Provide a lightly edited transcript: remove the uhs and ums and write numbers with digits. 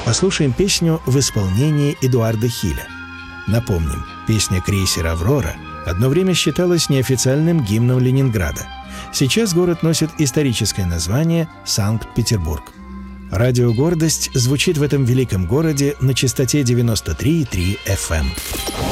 Послушаем песню в исполнении Эдуарда Хиля. Напомним, песня «Крейсер Аврора» одно время считалась неофициальным гимном Ленинграда. Сейчас город носит историческое название Санкт-Петербург. Радио «Гордость» звучит в этом великом городе на частоте 93,3 FM.